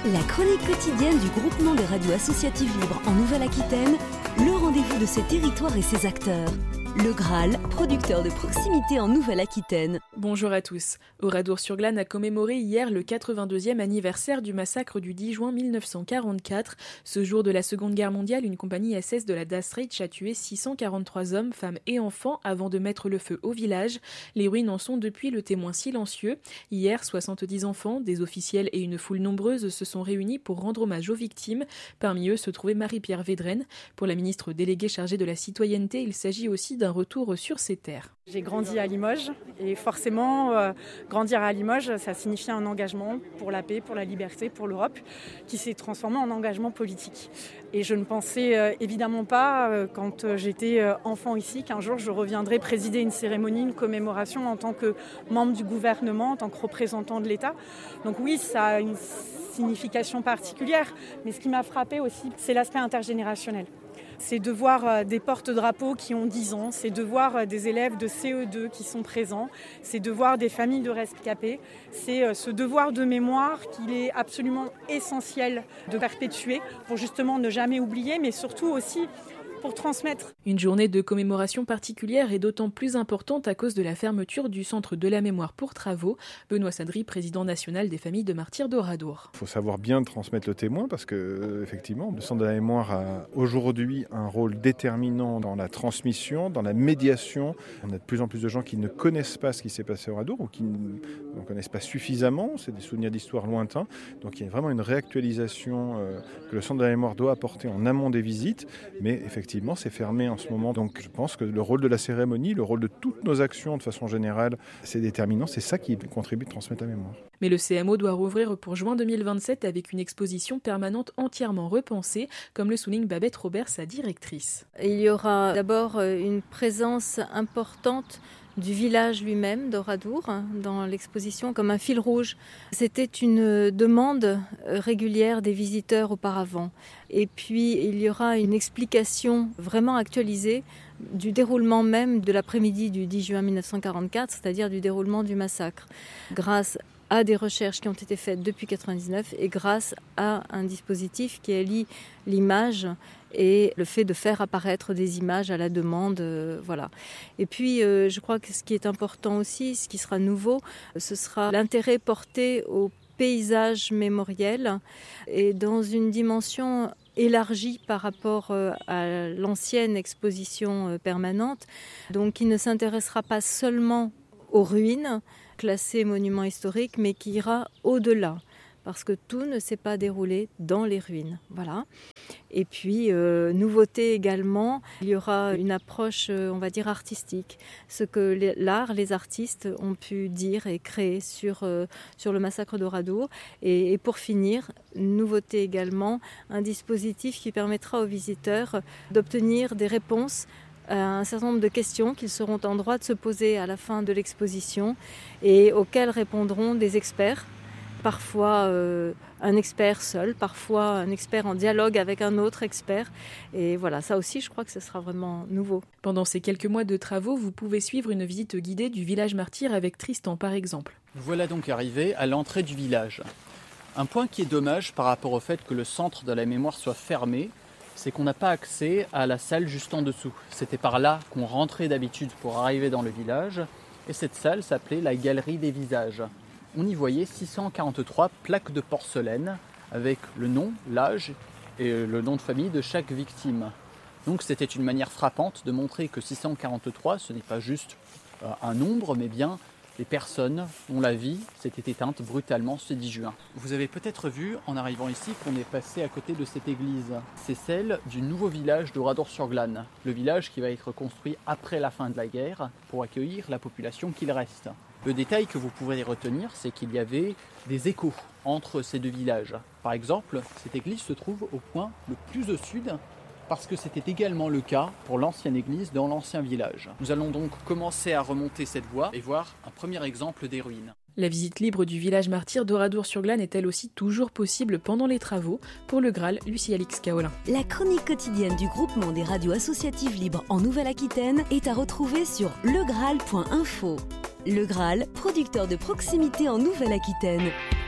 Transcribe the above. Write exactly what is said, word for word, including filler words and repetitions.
La chronique quotidienne du groupement des radios associatives libres en Nouvelle-Aquitaine, le rendez-vous de ses territoires et ses acteurs. Le Graal, producteur de proximité en Nouvelle-Aquitaine. Bonjour à tous. Oradour-sur-Glane a commémoré hier le quatre-vingt-deuxième anniversaire du massacre du dix juin mille neuf cent quarante-quatre. Ce jour de la Seconde Guerre mondiale, une compagnie S S de la Das Reich a tué six cent quarante-trois hommes, femmes et enfants avant de mettre le feu au village. Les ruines en sont depuis le témoin silencieux. Hier, soixante-dix enfants, des officiels et une foule nombreuse se sont réunis pour rendre hommage aux victimes. Parmi eux se trouvait Marie-Pierre Védrenne. Pour la ministre déléguée chargée de la citoyenneté, il s'agit aussi d'un retour sur ces terres. J'ai grandi à Limoges et forcément, euh, grandir à Limoges, ça signifiait un engagement pour la paix, pour la liberté, pour l'Europe, qui s'est transformé en engagement politique. Et je ne pensais euh, évidemment pas, euh, quand euh, j'étais euh, enfant ici, qu'un jour je reviendrais présider une cérémonie, une commémoration en tant que membre du gouvernement, en tant que représentant de l'État. Donc oui, ça a une signification particulière, mais ce qui m'a frappée aussi, c'est l'aspect intergénérationnel. C'est de voir des porte-drapeaux qui ont dix ans, c'est de voir des élèves de C E deux qui sont présents, c'est de voir des familles de rescapés. C'est ce devoir de mémoire qu'il est absolument essentiel de perpétuer pour justement ne jamais oublier, mais surtout aussi pour transmettre. Une journée de commémoration particulière est d'autant plus importante à cause de la fermeture du Centre de la mémoire pour travaux. Benoît Sadri, président national des familles de martyrs d'Oradour. Il faut savoir bien transmettre le témoin parce que, euh, effectivement, le Centre de la mémoire a aujourd'hui un rôle déterminant dans la transmission, dans la médiation. On a de plus en plus de gens qui ne connaissent pas ce qui s'est passé à Oradour ou qui ne connaissent pas suffisamment. C'est des souvenirs d'histoire lointains. Donc il y a vraiment une réactualisation euh, que le Centre de la mémoire doit apporter en amont des visites. Mais effectivement, c'est fermé en ce moment. Donc je pense que le rôle de la cérémonie, le rôle de toutes nos actions de façon générale, c'est déterminant. C'est ça qui contribue à transmettre la mémoire. Mais le C M O doit rouvrir pour juin deux mille vingt-sept avec une exposition permanente entièrement repensée, comme le souligne Babette Robert, sa directrice. Il y aura d'abord une présence importante du village lui-même d'Oradour dans l'exposition comme un fil rouge. C'était une demande régulière des visiteurs auparavant. Et puis il y aura une explication vraiment actualisée du déroulement même de l'après-midi du dix juin mille neuf cent quarante-quatre, c'est-à-dire du déroulement du massacre, grâce à des recherches qui ont été faites depuis mille neuf cent quatre-vingt-dix-neuf et grâce à un dispositif qui allie l'image et le fait de faire apparaître des images à la demande, euh, voilà. Et puis, euh, je crois que ce qui est important aussi, ce qui sera nouveau, ce sera l'intérêt porté au paysage mémoriel et dans une dimension élargie par rapport à l'ancienne exposition permanente, donc qui ne s'intéressera pas seulement aux ruines classées monuments historiques, mais qui ira au-delà, parce que tout ne s'est pas déroulé dans les ruines. Voilà. Et puis, euh, nouveauté également, il y aura une approche, euh, on va dire, artistique. Ce que l'art, les artistes ont pu dire et créer sur, euh, sur le massacre d'Oradour. Et, et pour finir, nouveauté également, un dispositif qui permettra aux visiteurs d'obtenir des réponses à un certain nombre de questions qu'ils seront en droit de se poser à la fin de l'exposition et auxquelles répondront des experts. Parfois euh, un expert seul, parfois un expert en dialogue avec un autre expert. Et voilà, ça aussi, je crois que ce sera vraiment nouveau. Pendant ces quelques mois de travaux, vous pouvez suivre une visite guidée du village martyr avec Tristan, par exemple. Voilà donc arrivé à l'entrée du village. Un point qui est dommage par rapport au fait que le centre de la mémoire soit fermé, c'est qu'on n'a pas accès à la salle juste en dessous. C'était par là qu'on rentrait d'habitude pour arriver dans le village. Et cette salle s'appelait la Galerie des Visages. On y voyait six cent quarante-trois plaques de porcelaine avec le nom, l'âge et le nom de famille de chaque victime. Donc c'était une manière frappante de montrer que six cent quarante-trois, ce n'est pas juste un nombre, mais bien les personnes dont la vie s'était éteinte brutalement ce dix juin. Vous avez peut-être vu, en arrivant ici, qu'on est passé à côté de cette église. C'est celle du nouveau village d'Oradour-sur-Glane, le village qui va être construit après la fin de la guerre pour accueillir la population qu'il reste. Le détail que vous pourrez retenir, c'est qu'il y avait des échos entre ces deux villages. Par exemple, cette église se trouve au point le plus au sud, parce que c'était également le cas pour l'ancienne église dans l'ancien village. Nous allons donc commencer à remonter cette voie et voir un premier exemple des ruines. La visite libre du village martyr d'Oradour-sur-Glane est elle aussi toujours possible pendant les travaux. Pour le Graal, Lucie-Alix Kaolin. La chronique quotidienne du groupement des radios associatives libres en Nouvelle-Aquitaine est à retrouver sur le graal point info. Le Graal, producteur de proximité en Nouvelle-Aquitaine.